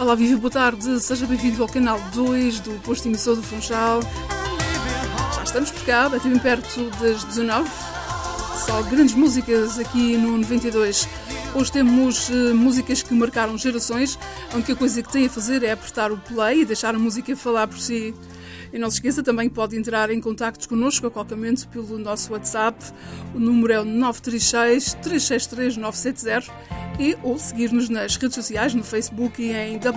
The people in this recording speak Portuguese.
Olá, viva, boa tarde, seja bem-vindo ao canal 2 do posto emissor do Funchal. Já estamos por cá, bem perto das 19. Só grandes músicas aqui no 92. Hoje temos músicas que marcaram gerações. A única coisa que tem a fazer é apertar o play e deixar a música falar por si. E não se esqueça também que pode entrar em contacto connosco a qualquer momento pelo nosso WhatsApp. O número é o 936 363 970 ou seguir-nos nas redes sociais, no Facebook e em